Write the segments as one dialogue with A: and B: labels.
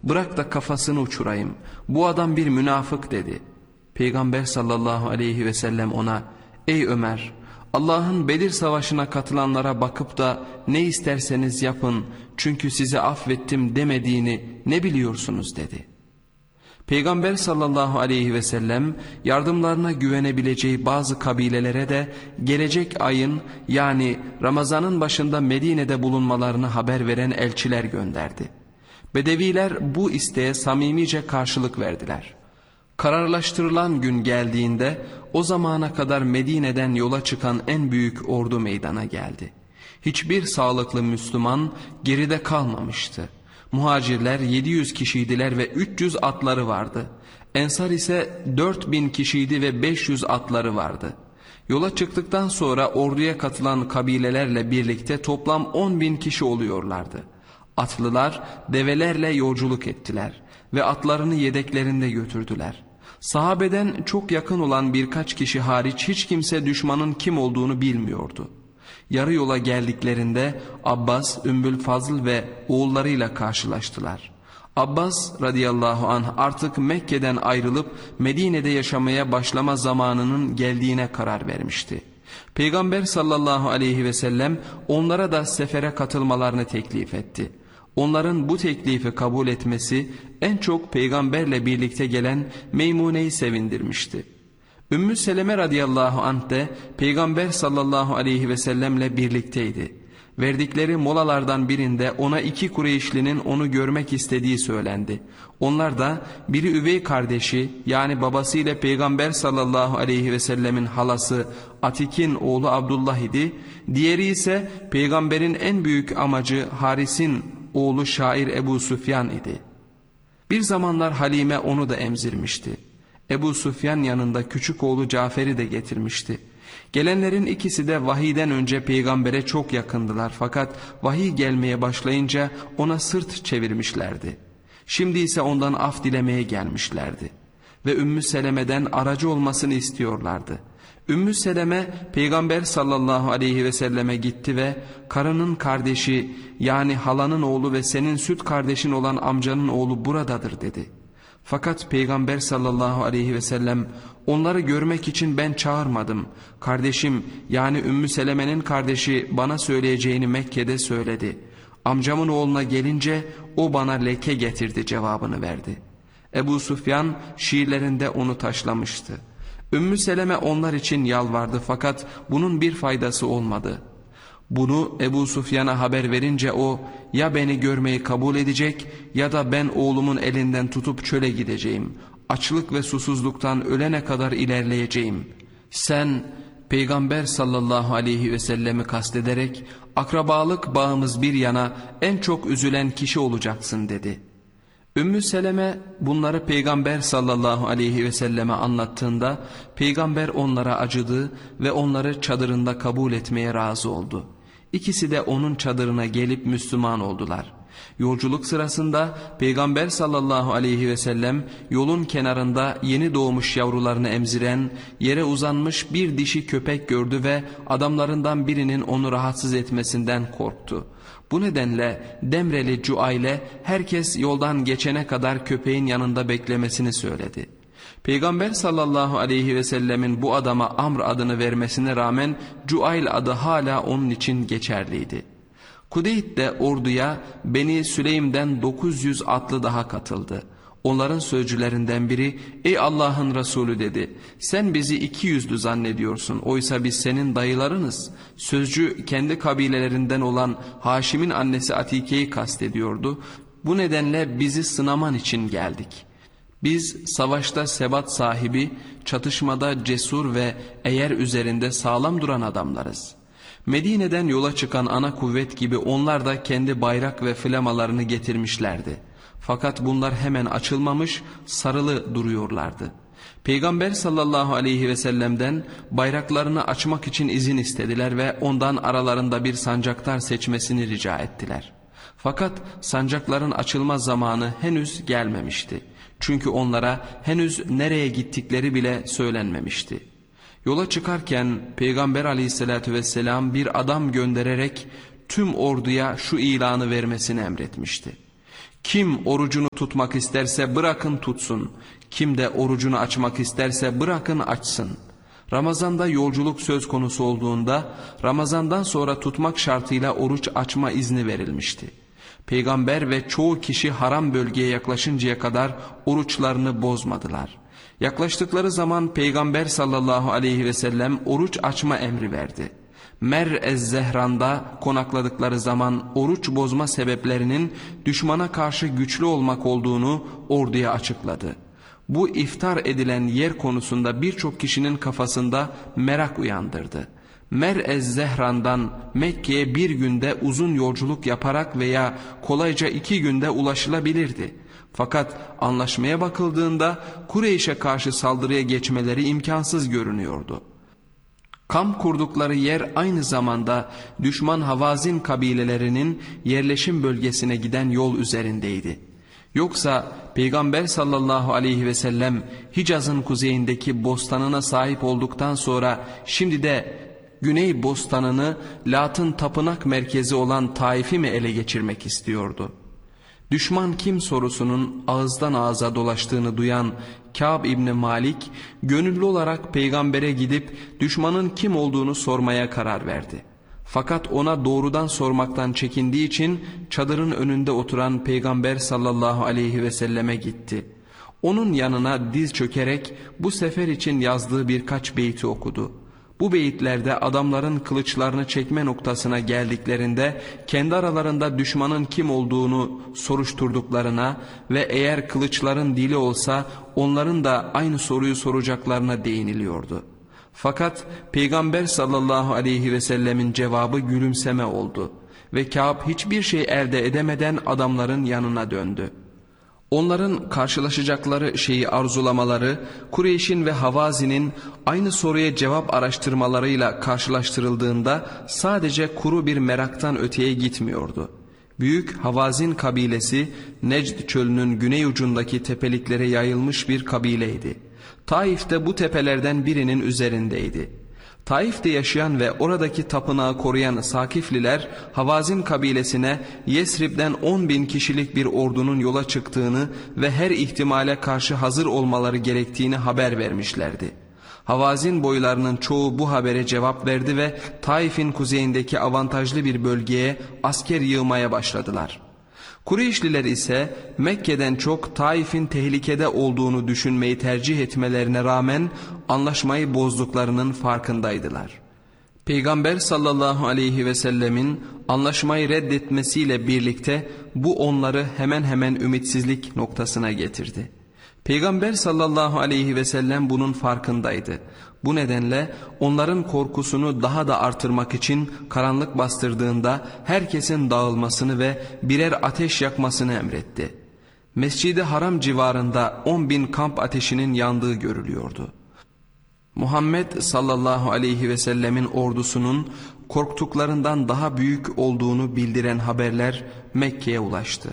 A: bırak da kafasını uçurayım, bu adam bir münafık dedi. Peygamber sallallahu aleyhi ve sellem ona, ey Ömer, Allah'ın Bedir Savaşı'na katılanlara bakıp da ne isterseniz yapın çünkü sizi affettim demediğini ne biliyorsunuz dedi. Peygamber sallallahu aleyhi ve sellem yardımlarına güvenebileceği bazı kabilelere de gelecek ayın yani Ramazan'ın başında Medine'de bulunmalarını haber veren elçiler gönderdi. Bedeviler bu isteğe samimice karşılık verdiler. Kararlaştırılan gün geldiğinde o zamana kadar Medine'den yola çıkan en büyük ordu meydana geldi. Hiçbir sağlıklı Müslüman geride kalmamıştı. Muhacirler 700 kişiydiler ve 300 atları vardı. Ensar ise 4000 kişiydi ve 500 atları vardı. Yola çıktıktan sonra orduya katılan kabilelerle birlikte toplam 10.000 kişi oluyorlardı. Atlılar develerle yolculuk ettiler ve atlarını yedeklerinde götürdüler. Sahabeden çok yakın olan birkaç kişi hariç hiç kimse düşmanın kim olduğunu bilmiyordu. Yarı yola geldiklerinde Abbas, Ümmül Fazıl ve oğullarıyla karşılaştılar. Abbas radıyallahu anh artık Mekke'den ayrılıp Medine'de yaşamaya başlama zamanının geldiğine karar vermişti. Peygamber sallallahu aleyhi ve sellem onlara da sefere katılmalarını teklif etti. Onların bu teklifi kabul etmesi en çok peygamberle birlikte gelen Meymune'yi sevindirmişti. Ümmü Seleme radıyallahu anh de Peygamber sallallahu aleyhi ve sellemle birlikteydi. Verdikleri molalardan birinde ona 2 Kureyşlinin onu görmek istediği söylendi. Onlar da biri üvey kardeşi yani babasıyla Peygamber sallallahu aleyhi ve sellemin halası Atik'in oğlu Abdullah idi. Diğeri ise peygamberin en büyük amacı Haris'in oğlu şair Ebu Süfyan idi. Bir zamanlar Halime onu da emzirmişti. Ebu Süfyan yanında küçük oğlu Cafer'i de getirmişti. Gelenlerin ikisi de vahiyden önce peygambere çok yakındılar fakat vahiy gelmeye başlayınca ona sırt çevirmişlerdi. Şimdi ise ondan af dilemeye gelmişlerdi ve Ümmü Seleme'den aracı olmasını istiyorlardı. Ümmü Seleme Peygamber sallallahu aleyhi ve selleme gitti ve karının kardeşi yani halanın oğlu ve senin süt kardeşin olan amcanın oğlu buradadır dedi. Fakat Peygamber sallallahu aleyhi ve sellem onları görmek için ben çağırmadım. Kardeşim yani Ümmü Seleme'nin kardeşi bana söyleyeceğini Mekke'de söyledi. Amcamın oğluna gelince o bana leke getirdi cevabını verdi. Ebu Süfyan şiirlerinde onu taşlamıştı. Ümmü Seleme onlar için yalvardı fakat bunun bir faydası olmadı. Bunu Ebu Süfyan'a haber verince o ya beni görmeyi kabul edecek ya da ben oğlumun elinden tutup çöle gideceğim. Açlık ve susuzluktan ölene kadar ilerleyeceğim. Sen Peygamber sallallahu aleyhi ve sellemi kastederek akrabalık bağımız bir yana en çok üzülen kişi olacaksın dedi. Ümmü Seleme bunları Peygamber sallallahu aleyhi ve selleme anlattığında Peygamber onlara acıdı ve onları çadırında kabul etmeye razı oldu. İkisi de onun çadırına gelip Müslüman oldular. Yolculuk sırasında Peygamber sallallahu aleyhi ve sellem yolun kenarında yeni doğmuş yavrularını emziren yere uzanmış bir dişi köpek gördü ve adamlarından birinin onu rahatsız etmesinden korktu. Bu nedenle Demreli Cuayle herkes yoldan geçene kadar köpeğin yanında beklemesini söyledi. Peygamber sallallahu aleyhi ve sellemin bu adama Amr adını vermesine rağmen Cuayl adı hala onun için geçerliydi. Kudeyd de orduya Beni Süleym'den 900 atlı daha katıldı. Onların sözcülerinden biri ey Allah'ın Resulü dedi. Sen bizi 200'lü zannediyorsun oysa biz senin dayılarınız. Sözcü kendi kabilelerinden olan Haşim'in annesi Atike'yi kastediyordu. Bu nedenle bizi sınaman için geldik. Biz savaşta sebat sahibi, çatışmada cesur ve eğer üzerinde sağlam duran adamlarız. Medine'den yola çıkan ana kuvvet gibi onlar da kendi bayrak ve flamalarını getirmişlerdi. Fakat bunlar hemen açılmamış, sarılı duruyorlardı. Peygamber sallallahu aleyhi ve sellem'den bayraklarını açmak için izin istediler ve ondan aralarında bir sancaktar seçmesini rica ettiler. Fakat sancakların açılma zamanı henüz gelmemişti. Çünkü onlara henüz nereye gittikleri bile söylenmemişti. Yola çıkarken Peygamber aleyhissalatü vesselam bir adam göndererek tüm orduya şu ilanı vermesini emretmişti. Kim orucunu tutmak isterse bırakın tutsun. Kim de orucunu açmak isterse bırakın açsın. Ramazanda yolculuk söz konusu olduğunda Ramazandan sonra tutmak şartıyla oruç açma izni verilmişti. Peygamber ve çoğu kişi haram bölgeye yaklaşıncaya kadar oruçlarını bozmadılar. Yaklaştıkları zaman Peygamber sallallahu aleyhi ve sellem oruç açma emri verdi. Mer-ez-Zehran'da konakladıkları zaman oruç bozma sebeplerinin düşmana karşı güçlü olmak olduğunu orduya açıkladı. Bu iftar edilen yer konusunda birçok kişinin kafasında merak uyandırdı. Mer-ez-Zehran'dan Mekke'ye bir günde uzun yolculuk yaparak veya kolayca 2 günde ulaşılabilirdi. Fakat anlaşmaya bakıldığında Kureyş'e karşı saldırıya geçmeleri imkansız görünüyordu. Kamp kurdukları yer aynı zamanda düşman Havazin kabilelerinin yerleşim bölgesine giden yol üzerindeydi. Yoksa Peygamber sallallahu aleyhi ve sellem Hicaz'ın kuzeyindeki bostanına sahip olduktan sonra şimdi de Güney bostanını Lat'ın tapınak merkezi olan Taif'i mi ele geçirmek istiyordu? Düşman kim sorusunun ağızdan ağza dolaştığını duyan Kâb İbni Malik gönüllü olarak peygambere gidip düşmanın kim olduğunu sormaya karar verdi. Fakat ona doğrudan sormaktan çekindiği için çadırın önünde oturan Peygamber sallallahu aleyhi ve selleme gitti. Onun yanına diz çökerek bu sefer için yazdığı birkaç beyti okudu. Bu beyitlerde adamların kılıçlarını çekme noktasına geldiklerinde kendi aralarında düşmanın kim olduğunu soruşturduklarına ve eğer kılıçların dili olsa onların da aynı soruyu soracaklarına değiniliyordu. Fakat Peygamber sallallahu aleyhi ve sellemin cevabı gülümseme oldu ve Kâb hiçbir şey elde edemeden adamların yanına döndü. Onların karşılaşacakları şeyi arzulamaları, Kureyş'in ve Havazi'nin aynı soruya cevap araştırmalarıyla karşılaştırıldığında sadece kuru bir meraktan öteye gitmiyordu. Büyük Havazin kabilesi Necd çölünün güney ucundaki tepeliklere yayılmış bir kabileydi. Taif de bu tepelerden birinin üzerindeydi. Taif'te yaşayan ve oradaki tapınağı koruyan Sakifliler Havazin kabilesine Yesrib'den 10.000 kişilik bir ordunun yola çıktığını ve her ihtimale karşı hazır olmaları gerektiğini haber vermişlerdi. Havazin boylarının çoğu bu habere cevap verdi ve Taif'in kuzeyindeki avantajlı bir bölgeye asker yığmaya başladılar. Kureyşliler ise Mekke'den çok Taif'in tehlikede olduğunu düşünmeyi tercih etmelerine rağmen anlaşmayı bozduklarının farkındaydılar. Peygamber sallallahu aleyhi ve sellemin anlaşmayı reddetmesiyle birlikte bu onları hemen hemen ümitsizlik noktasına getirdi. Peygamber sallallahu aleyhi ve sellem bunun farkındaydı. Bu nedenle onların korkusunu daha da artırmak için karanlık bastırdığında herkesin dağılmasını ve birer ateş yakmasını emretti. Mescid-i Haram civarında 10.000 kamp ateşinin yandığı görülüyordu. Muhammed sallallahu aleyhi ve sellemin ordusunun korktuklarından daha büyük olduğunu bildiren haberler Mekke'ye ulaştı.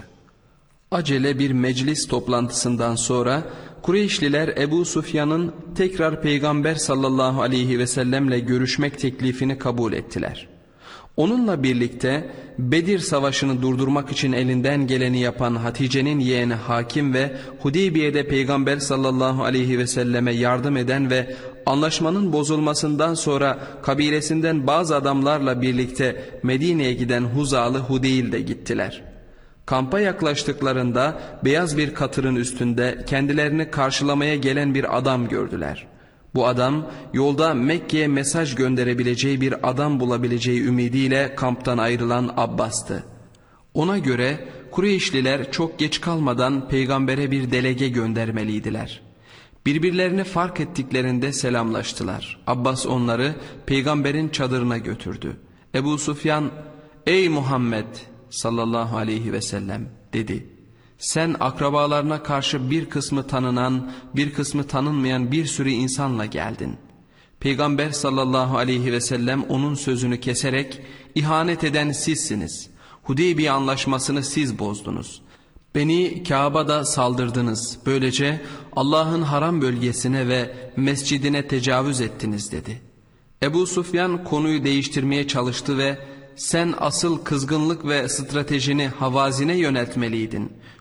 A: Acele bir meclis toplantısından sonra Kureyşliler Ebu Sufyan'ın tekrar Peygamber sallallahu aleyhi ve sellemle görüşmek teklifini kabul ettiler. Onunla birlikte Bedir Savaşı'nı durdurmak için elinden geleni yapan Hatice'nin yeğeni Hakim ve Hudeybiye'de Peygamber sallallahu aleyhi ve selleme yardım eden ve anlaşmanın bozulmasından sonra kabilesinden bazı adamlarla birlikte Medine'ye giden Huzalı Hudeyl de gittiler. Kampa yaklaştıklarında beyaz bir katırın üstünde kendilerini karşılamaya gelen bir adam gördüler. Bu adam yolda Mekke'ye mesaj gönderebileceği bir adam bulabileceği ümidiyle kamptan ayrılan Abbas'tı. Ona göre Kureyşliler çok geç kalmadan peygambere bir delege göndermeliydiler. Birbirlerini fark ettiklerinde selamlaştılar. Abbas onları peygamberin çadırına götürdü. Ebu Sufyan, "Ey Muhammed sallallahu aleyhi ve sellem," dedi. "Sen akrabalarına karşı bir kısmı tanınan, bir kısmı tanınmayan bir sürü insanla geldin." Peygamber sallallahu aleyhi ve sellem onun sözünü keserek, "İhanet eden sizsiniz. Hudeybiye anlaşmasını siz bozdunuz. Beni Kabe'da saldırdınız. Böylece Allah'ın haram bölgesine ve mescidine tecavüz ettiniz," dedi. Ebu Sufyan konuyu değiştirmeye çalıştı ve "Sen asıl kızgınlık ve stratejini Havazin'e yöneltmeliydin.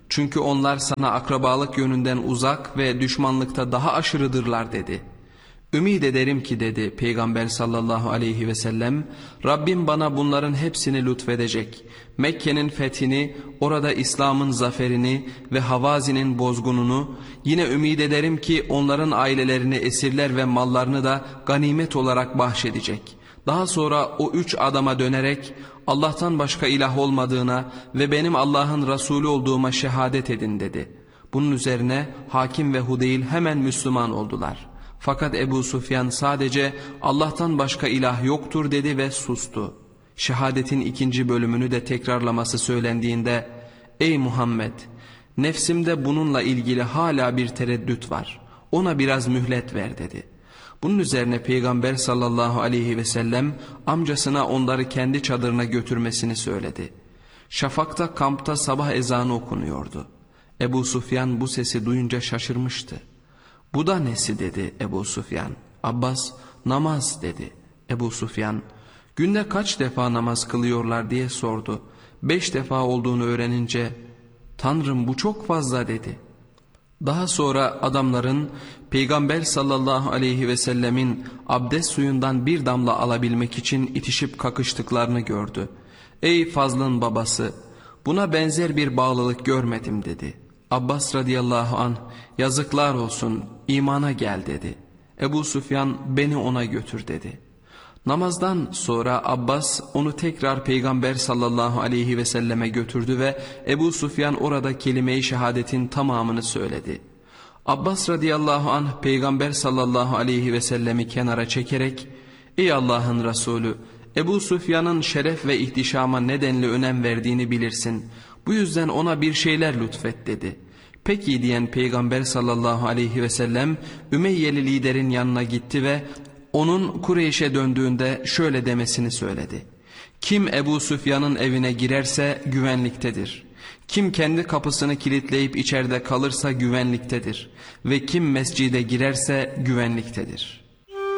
A: Çünkü onlar sana akrabalık yönünden uzak ve düşmanlıkta daha aşırıdırlar dedi. Ümid ederim ki dedi Peygamber sallallahu aleyhi ve sellem, Rabbim bana bunların hepsini lütfedecek. Mekke'nin fethini, orada İslam'ın zaferini ve Havazi'nin bozgununu, yine ümid ederim ki onların ailelerini, esirler ve mallarını da ganimet olarak bahşedecek. Daha sonra o 3 adama dönerek Allah'tan başka ilah olmadığına ve benim Allah'ın Resulü olduğuma şehadet edin dedi. Bunun üzerine Hakim ve Hudeyl hemen Müslüman oldular. Fakat Ebu Süfyan sadece Allah'tan başka ilah yoktur dedi ve sustu. Şehadetin 2. bölümünü de tekrarlaması söylendiğinde, ey Muhammed, nefsimde bununla ilgili hala bir tereddüt var, ona biraz mühlet ver dedi. Bunun üzerine Peygamber sallallahu aleyhi ve sellem amcasına onları kendi çadırına götürmesini söyledi. Şafakta kampta sabah ezanı okunuyordu. Ebu Süfyan bu sesi duyunca şaşırmıştı. Bu da nesi dedi Ebu Süfyan. Abbas namaz dedi. Ebu Süfyan günde kaç defa namaz kılıyorlar diye sordu. 5 defa olduğunu öğrenince Tanrım bu çok fazla dedi. Daha sonra adamların Peygamber sallallahu aleyhi ve sellemin abdest suyundan bir damla alabilmek için itişip kakıştıklarını gördü. Ey Fazl'ın babası, buna benzer bir bağlılık görmedim dedi. Abbas radıyallahu anh, yazıklar olsun, imana gel dedi. Ebu Süfyan beni ona götür dedi. Namazdan sonra Abbas onu tekrar Peygamber sallallahu aleyhi ve selleme götürdü ve Ebu Süfyan orada kelime-i şehadetin tamamını söyledi. Abbas radıyallahu anh Peygamber sallallahu aleyhi ve sellemi kenara çekerek, ey Allah'ın Resulü, Ebu Süfyan'ın şeref ve ihtişama nedenli önem verdiğini bilirsin. Bu yüzden ona bir şeyler lütfet dedi. Peki diyen Peygamber sallallahu aleyhi ve sellem Ümeyyeli liderin yanına gitti ve onun Kureyş'e döndüğünde şöyle demesini söyledi. Kim Ebu Süfyan'ın evine girerse güvenliktedir. Kim kendi kapısını kilitleyip içeride kalırsa güvenliktedir. Ve kim mescide girerse güvenliktedir.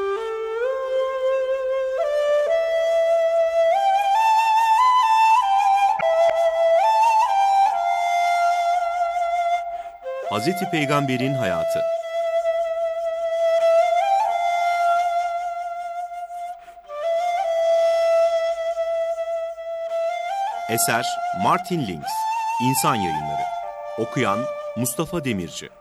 B: Hazreti Peygamber'in hayatı. Eser Martin Lings, İnsan Yayınları. Okuyan Mustafa Demirci.